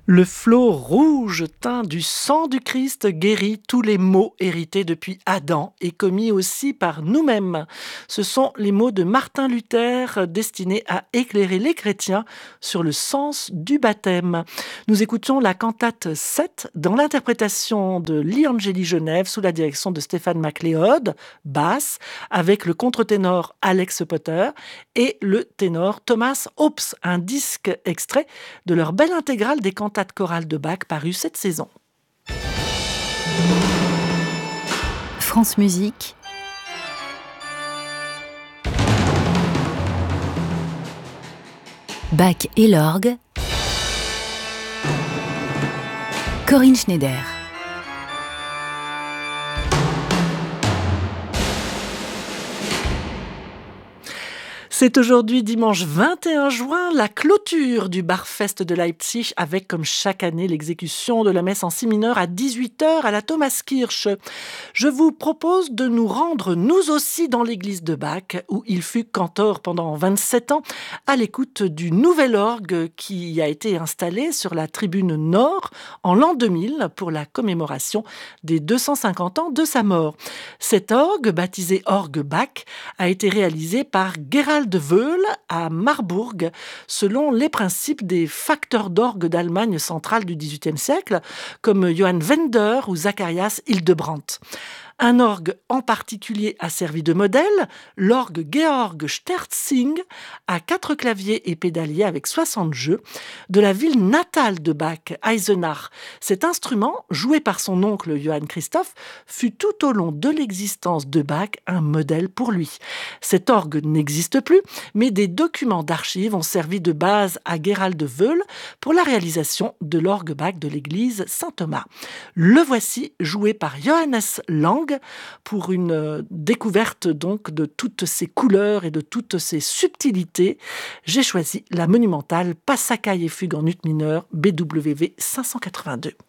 Le flot rouge teint du sang du Christ guérit tous les maux hérités depuis Adam et commis aussi par nous-mêmes. Ce sont les mots de Martin Luther destinés à éclairer les chrétiens sur le sens du baptême. Nous écoutons la cantate 7 dans l'interprétation de Lee-Angélie Genève sous la direction de Stéphane MacLeod, basse, avec le contre-ténor Alex Potter et le ténor Thomas Hopes, un disque extrait de leur belle intégrale des cantates chorales de Bach paru cette saison. France Musique. Bach et l'orgue. Corinne Schneider. C'est aujourd'hui dimanche 21 juin, la clôture du Barfest de Leipzig avec comme chaque année l'exécution de la messe en si mineur à 18h à la Thomaskirche. Je vous propose de nous rendre nous aussi dans l'église de Bach où il fut cantor pendant 27 ans à l'écoute du nouvel orgue qui a été installé sur la tribune nord en l'an 2000 pour la commémoration des 250 ans de sa mort. Cet orgue, baptisé orgue Bach, a été réalisé par Gerald de Wöhl à Marbourg, selon les principes des facteurs d'orgue d'Allemagne centrale du XVIIIe siècle, comme Johann Wender ou Zacharias Hildebrandt. Un orgue en particulier a servi de modèle, l'orgue Georg Sterzing, à 4 claviers et pédaliers avec 60 jeux, de la ville natale de Bach, Eisenach. Cet instrument, joué par son oncle Johann Christoph, fut tout au long de l'existence de Bach un modèle pour lui. Cet orgue n'existe plus, mais des documents d'archives ont servi de base à Gerald de Wöhl pour la réalisation de l'orgue Bach de l'église Saint-Thomas. Le voici joué par Johannes Lang, pour une découverte donc de toutes ces couleurs et de toutes ces subtilités. J'ai choisi la monumentale Passacaille et fugue en ut mineur BWV 582.